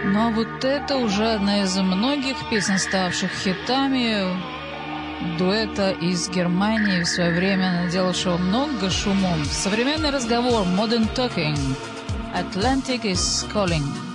Но вот это уже одна из многих песен, ставших хитами, дуэта из Германии, в свое время наделавшего много шумом. Современный разговор, Modern Talking, Atlantic is Calling.